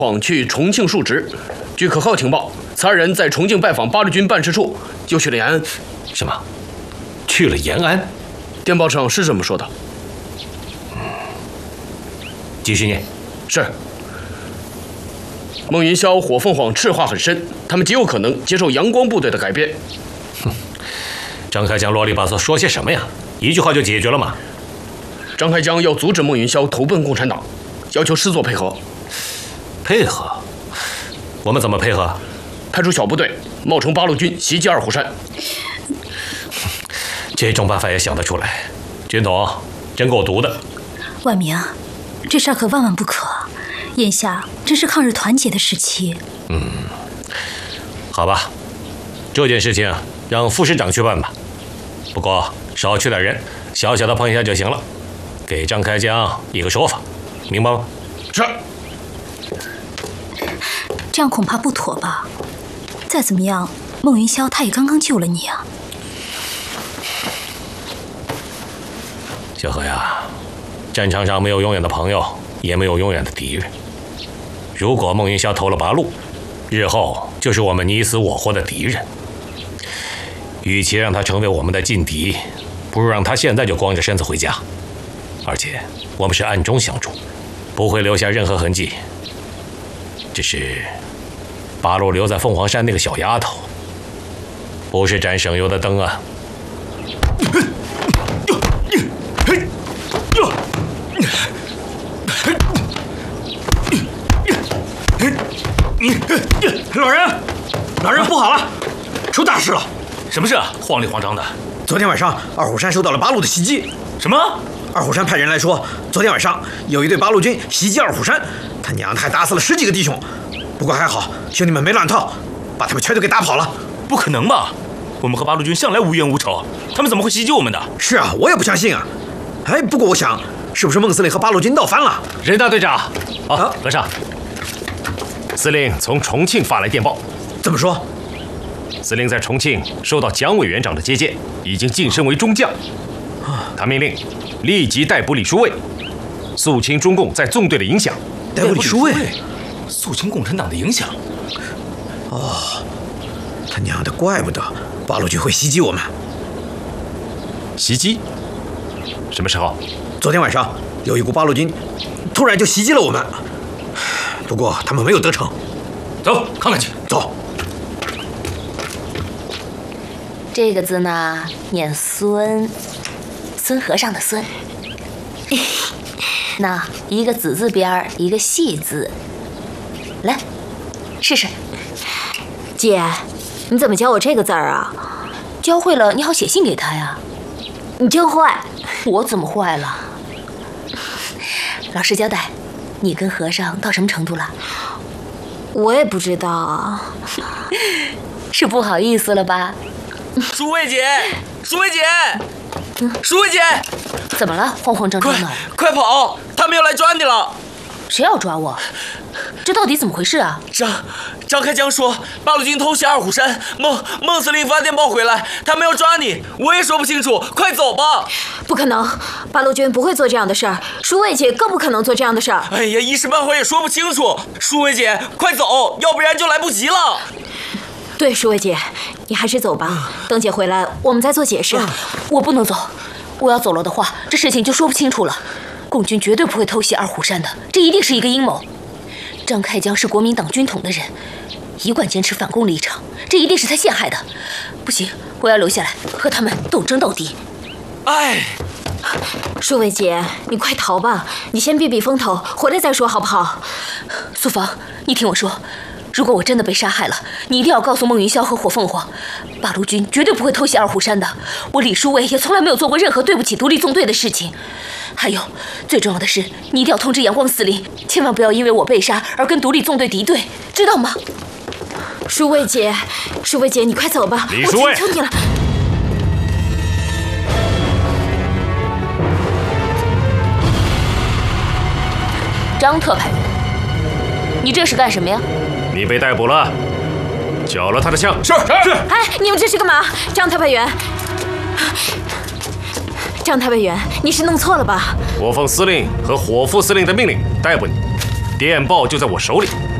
晃去重庆述职。据可靠情报，此二人在重庆拜访八路军办事处，又去了延安。 什么？去了延安？ 电报上是这么说的。 继续念。 是。孟云霄、火凤凰赤话很深，他们极有可能接受阳光部队的改编。 张开江啰里吧嗦说些什么呀？一句话就解决了吗？ 张开江要阻止孟云霄投奔共产党，要求师座配合。 配合？我们怎么配合？ 派出小部队，冒充八路军袭击二虎山。 这种办法也想得出来，军统真够毒的。 万明，这事儿可万万不可。眼下正是抗日团结的时期。 好吧，这件事情让副师长去办吧。不过少去点人，小小的碰一下就行了，给张开江一个说法，明白吗？ 是。 这样恐怕不妥吧？再怎么样，孟云霄他也刚刚救了你啊。 小何呀，战场上没有永远的朋友，也没有永远的敌人。如果孟云霄投了八路，日后就是我们你死我活的敌人。与其让他成为我们的劲敌，不如让他现在就光着身子回家。而且我们是暗中相助，不会留下任何痕迹。只是八路留在凤凰山那个小丫头，不是盏省油的灯啊。 老人不好了，出大事了！ 什么事啊？慌里慌张的。 昨天晚上二虎山受到了八路的袭击。 什么？ 二虎山派人来说，昨天晚上有一队八路军袭击二虎山，他娘的还打死了10几个弟兄。不过还好，兄弟们没乱套，把他们全都给打跑了。 不可能吧？我们和八路军向来无冤无仇，他们怎么会袭击我们的？ 是啊，我也不相信啊。哎，不过我想，是不是孟司令和八路军闹翻了？ 任大队长，和尚，司令从重庆发来电报。 怎么说？ 司令在重庆受到蒋委员长的接见，已经晋升为中将。他命令立即逮捕李书蔚，肃清中共在纵队的影响。 逮捕李书蔚， 肃清共产党的影响。 哦，他娘的，怪不得八路军会袭击我们。 袭击？什么时候？ 昨天晚上有一股八路军突然就袭击了我们，不过他们没有得逞。 走，看看去。 走。 这个字呢，念孙，孙和尚的孙。那一个子字边，一个细字。来，试试。 姐，你怎么教我这个字儿啊？ 教会了，你好写信给他呀。 你真坏。 我怎么坏了？老实交代，你跟和尚到什么程度了？ 我也不知道啊。 是不好意思了吧？ 书蔚姐，书蔚姐，书蔚姐， 怎么了？慌慌张张的， 快跑！他们要来抓你了！ 谁要抓我？这到底怎么回事啊？ 张开江说，八路军偷袭二虎山，孟司令发电报回来，他们要抓你。我也说不清楚，快走吧！ 不可能，八路军不会做这样的事儿，舒蔚姐更不可能做这样的事儿。 哎呀，一时半会也说不清楚。舒蔚姐，快走，要不然就来不及了。 对，舒蔚姐，你还是走吧，等姐回来我们再做解释。 我不能走，我要走了的话，这事情就说不清楚了。共军绝对不会偷袭二虎山的，这一定是一个阴谋。张开江是国民党军统的人，一贯坚持反共立场，这一定是他陷害的。不行，我要留下来和他们斗争到底。 哎， 舒蔚姐，你快逃吧，你先避避风头，回来再说好不好？ 苏芳，你听我说，如果我真的被杀害了，你一定要告诉孟云霄和火凤凰，八路军绝对不会偷袭二虎山的。我李书蔚也从来没有做过任何对不起独立纵队的事情。还有，最重要的是，你一定要通知阳光司令，千万不要因为我被杀而跟独立纵队敌对，知道吗？ 舒蔚姐，舒蔚姐，你快走吧， 李书蔚， 我求你了。 张特派员，你这是干什么呀？ 你被逮捕了，缴了他的枪。 是。 哎，你们这是干嘛？张特派员，张特派员，你是弄错了吧？ 我奉司令和伙副司令的命令逮捕你，电报就在我手里。